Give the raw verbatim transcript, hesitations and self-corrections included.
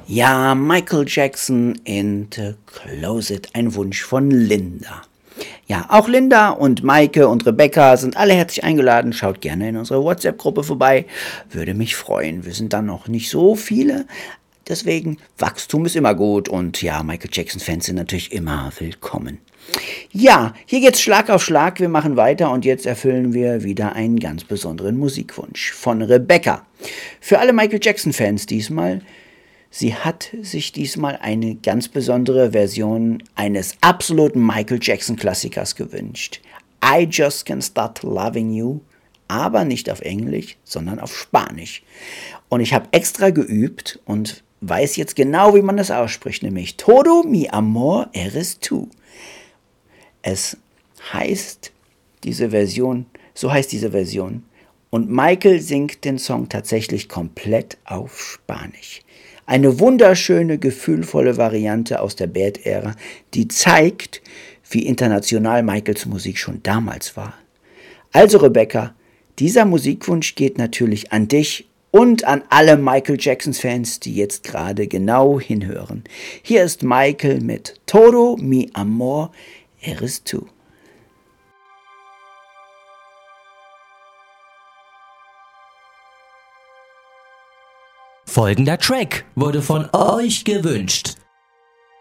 Ja, Michael Jackson in The Closet, ein Wunsch von Linda. Ja, auch Linda und Maike und Rebecca sind alle herzlich eingeladen. Schaut gerne in unserer WhatsApp-Gruppe vorbei. Würde mich freuen. Wir sind dann noch nicht so viele. Deswegen, Wachstum ist immer gut. Und ja, Michael Jackson-Fans sind natürlich immer willkommen. Ja, hier geht's Schlag auf Schlag. Wir machen weiter und jetzt erfüllen wir wieder einen ganz besonderen Musikwunsch von Rebecca. Für alle Michael Jackson-Fans diesmal. Sie hat sich diesmal eine ganz besondere Version eines absoluten Michael Jackson-Klassikers gewünscht. I Just Can't Start Loving You, aber nicht auf Englisch, sondern auf Spanisch. Und ich habe extra geübt und weiß jetzt genau, wie man das ausspricht, nämlich Todo mi amor eres tú. Es heißt, diese Version, so heißt diese Version. Und Michael singt den Song tatsächlich komplett auf Spanisch. Eine wunderschöne, gefühlvolle Variante aus der Bad-Ära, die zeigt, wie international Michaels Musik schon damals war. Also Rebecca, dieser Musikwunsch geht natürlich an dich und an alle Michael Jackson-Fans, die jetzt gerade genau hinhören. Hier ist Michael mit Todo mi amor eres tú. Folgender Track wurde von euch gewünscht.